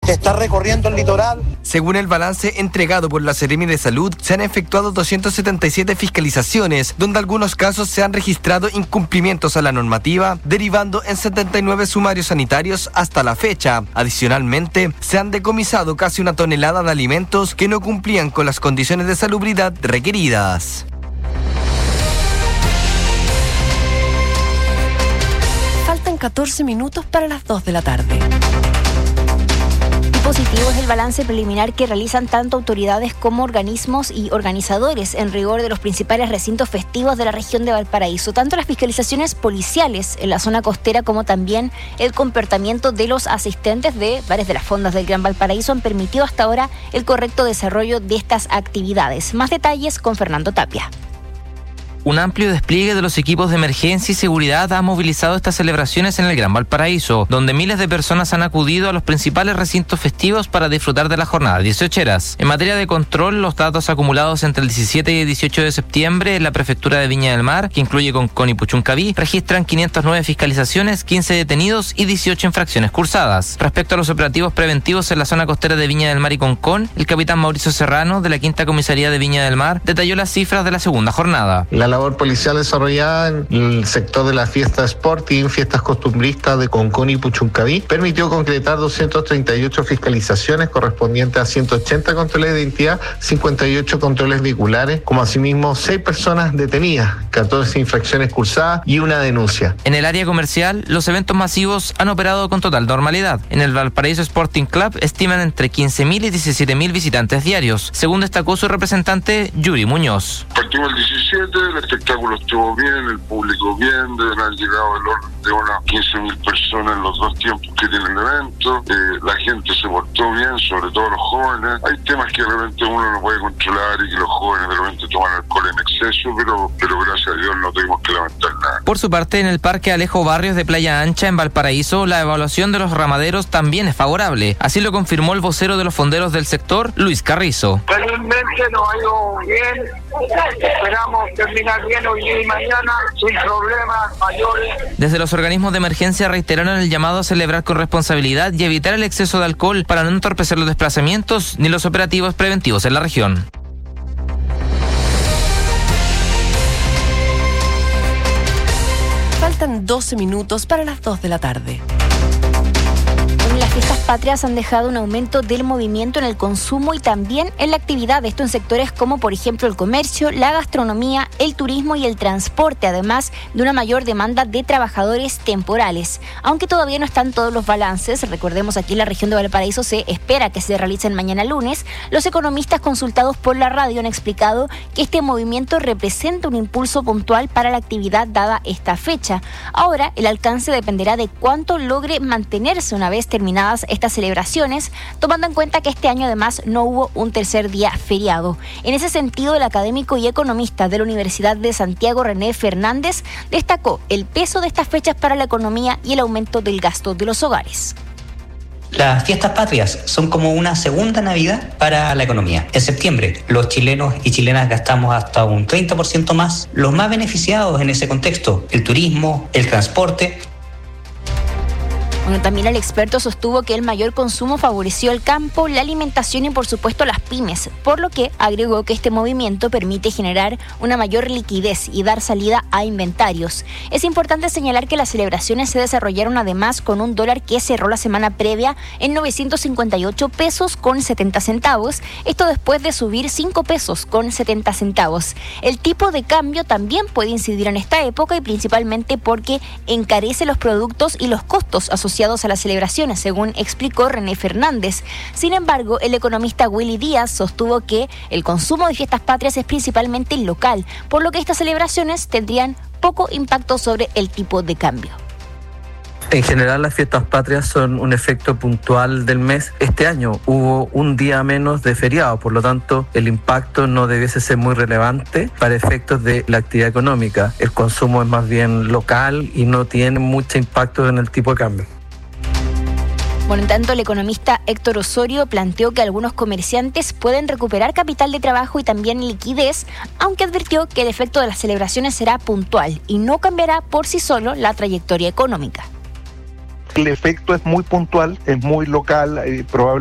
está recorriendo el litoral. Según el balance entregado por la Seremi de Salud, se han efectuado 277 fiscalizaciones, donde en algunos casos se han registrado incumplimientos a la normativa, derivando en 79 sumarios sanitarios hasta la fecha. Adicionalmente, se han decomisado casi 1 tonelada de alimentos que no cumplían con las condiciones de salubridad requeridas. Faltan 14 minutos para las 2 de la tarde. Positivo es el balance preliminar que realizan tanto autoridades como organismos y organizadores en rigor de los principales recintos festivos de la región de Valparaíso. Tanto las fiscalizaciones policiales en la zona costera como también el comportamiento de los asistentes de bares de las fondas del Gran Valparaíso han permitido hasta ahora el correcto desarrollo de estas actividades. Más detalles con Fernando Tapia. Un amplio despliegue de los equipos de emergencia y seguridad ha movilizado estas celebraciones en el Gran Valparaíso, donde miles de personas han acudido a los principales recintos festivos para disfrutar de la jornada 18eras. En materia de control, los datos acumulados entre el 17 y el 18 de septiembre en la prefectura de Viña del Mar, que incluye Concón y Puchuncaví, registran 509 fiscalizaciones, 15 detenidos y 18 infracciones cursadas. Respecto a los operativos preventivos en la zona costera de Viña del Mar y Concón, el capitán Mauricio Serrano, de la Quinta Comisaría de Viña del Mar, detalló las cifras de la segunda jornada. La labor policial desarrollada en el sector de la fiesta Sporting, fiestas costumbristas de Concón y Puchuncaví, permitió concretar 238 fiscalizaciones correspondientes a 180 controles de identidad, 58 controles vehiculares, como asimismo 6 personas detenidas, 14 infracciones cursadas y una denuncia. En el área comercial, los eventos masivos han operado con total normalidad. En el Valparaíso Sporting Club estiman entre 15.000 y 17.000 visitantes diarios, según destacó su representante Yuri Muñoz. Partimos el 17, el espectáculo estuvo bien, el público bien, deben haber llegado el orden de unas 15.000 personas en los 2 tiempos que tiene el evento. La gente se portó bien, sobre todo los jóvenes. Hay temas que de repente uno no puede controlar y que los jóvenes de repente toman alcohol en exceso, pero gracias a Dios no tuvimos que lamentar nada. Por su parte, en el Parque Alejo Barrios de Playa Ancha, en Valparaíso, la evaluación de los ramaderos también es favorable. Así lo confirmó el vocero de los fonderos del sector, Luis Carrizo. Felizmente nos ha ido bien. Esperamos terminar bien hoy y mañana sin problemas mayores. Desde los organismos de emergencia reiteraron el llamado a celebrar con responsabilidad y evitar el exceso de alcohol para no entorpecer los desplazamientos ni los operativos preventivos en la región. Faltan 12 minutos para las 2 de la tarde. Las fiestas patrias han dejado un aumento del movimiento en el consumo y también en la actividad. Esto en sectores como, por ejemplo, el comercio, la gastronomía, el turismo y el transporte, además de una mayor demanda de trabajadores temporales. Aunque todavía no están todos los balances, recordemos aquí en la región de Valparaíso se espera que se realicen mañana lunes, los economistas consultados por la radio han explicado que este movimiento representa un impulso puntual para la actividad dada esta fecha. Ahora, el alcance dependerá de cuánto logre mantenerse una vez terminadas estas celebraciones, tomando en cuenta que este año además no hubo un tercer día feriado. En ese sentido, el académico y economista de la Universidad de Santiago, René Fernández, destacó el peso de estas fechas para la economía y el aumento del gasto de los hogares. Las fiestas patrias son como una segunda Navidad para la economía. En septiembre, los chilenos y chilenas gastamos hasta un 30% más. Los más beneficiados en ese contexto, el turismo, el transporte. Bueno, también el experto sostuvo que el mayor consumo favoreció el campo, la alimentación y por supuesto las pymes, por lo que agregó que este movimiento permite generar una mayor liquidez y dar salida a inventarios. Es importante señalar que las celebraciones se desarrollaron además con un dólar que cerró la semana previa en 958 pesos con 70 centavos, esto después de subir 5 pesos con 70 centavos. El tipo de cambio también puede incidir en esta época y principalmente porque encarece los productos y los costos asociados a las celebraciones, según explicó René Fernández. Sin embargo, el economista Willy Díaz sostuvo que el consumo de fiestas patrias es principalmente local, por lo que estas celebraciones tendrían poco impacto sobre el tipo de cambio. En general, las fiestas patrias son un efecto puntual del mes. Este año hubo un día menos de feriado, por lo tanto, el impacto no debiese ser muy relevante para efectos de la actividad económica. El consumo es más bien local y no tiene mucho impacto en el tipo de cambio. Bueno, en tanto, el economista Héctor Osorio planteó que algunos comerciantes pueden recuperar capital de trabajo y también liquidez, aunque advirtió que el efecto de las celebraciones será puntual y no cambiará por sí solo la trayectoria económica. El efecto es muy puntual, es muy local, probablemente